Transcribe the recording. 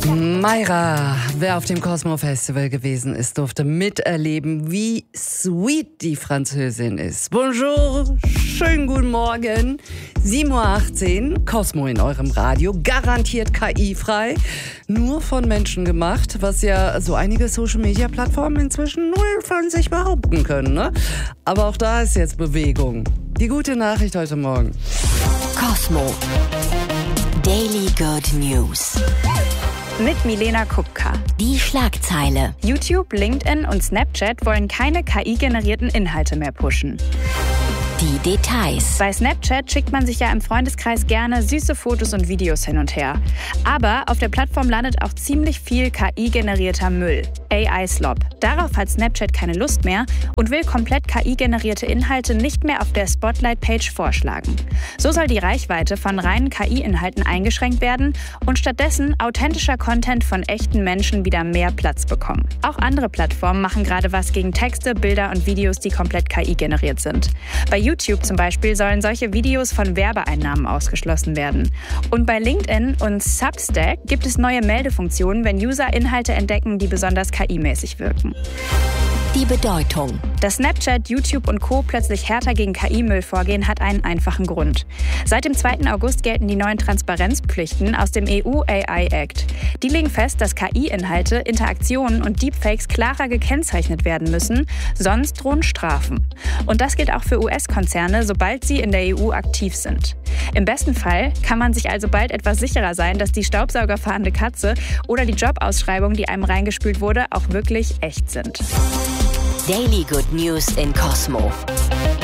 Mayra, wer auf dem Cosmo Festival gewesen ist, durfte miterleben, wie sweet die Französin ist. Bonjour, schönen guten Morgen. 7:18 Uhr, Cosmo in eurem Radio, garantiert KI-frei, nur von Menschen gemacht, was ja so einige Social-Media-Plattformen inzwischen null von sich behaupten können, ne? Aber auch da ist jetzt Bewegung. Die gute Nachricht heute Morgen. Cosmo Daily Good News. Mit Milena Kupka. Die Schlagzeile. YouTube, LinkedIn und Snapchat wollen keine KI-generierten Inhalte mehr pushen. Die Details. Bei Snapchat schickt man sich ja im Freundeskreis gerne süße Fotos und Videos hin und her. Aber auf der Plattform landet auch ziemlich viel KI-generierter Müll. AI-Slop. Darauf hat Snapchat keine Lust mehr und will komplett KI-generierte Inhalte nicht mehr auf der Spotlight-Page vorschlagen. So soll die Reichweite von reinen KI-Inhalten eingeschränkt werden und stattdessen authentischer Content von echten Menschen wieder mehr Platz bekommen. Auch andere Plattformen machen gerade was gegen Texte, Bilder und Videos, die komplett KI-generiert sind. Bei YouTube zum Beispiel sollen solche Videos von Werbeeinnahmen ausgeschlossen werden. Und bei LinkedIn und Substack gibt es neue Meldefunktionen, wenn User Inhalte entdecken, die besonders KI-mäßig wirken. Die Bedeutung. Dass Snapchat, YouTube und Co. plötzlich härter gegen KI-Müll vorgehen, hat einen einfachen Grund. Seit dem 2. August gelten die neuen Transparenzpflichten aus dem EU-AI-Act. Die legen fest, dass KI-Inhalte, Interaktionen und Deepfakes klarer gekennzeichnet werden müssen, sonst drohen Strafen. Und das gilt auch für US-Konzerne, sobald sie in der EU aktiv sind. Im besten Fall kann man sich also bald etwas sicherer sein, dass die staubsaugerfahrende Katze oder die Jobausschreibung, die einem reingespült wurde, auch wirklich echt sind. Daily Good News in Cosmo.